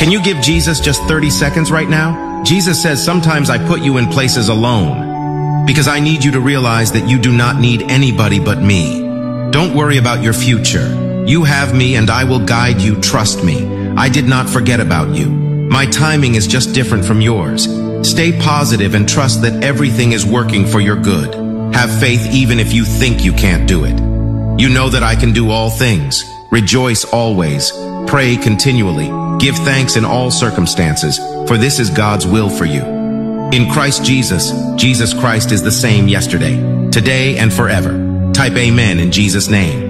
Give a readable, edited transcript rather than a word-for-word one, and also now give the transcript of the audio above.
Can you give Jesus just 30 seconds right now? Jesus says, sometimes I put you in places alone because I need you to realize that you do not need anybody but me. Don't worry about your future. You have me and I will guide you, trust me. I did not forget about you. My timing is just different from yours. Stay positive and trust that everything is working for your good. Have faith even if you think you can't do it. You know that I can do all things. Rejoice always. Pray continually. Give thanks in all circumstances, for this is God's will for you. In Christ Jesus, Jesus Christ is the same yesterday, today, and forever. Type amen in Jesus' name.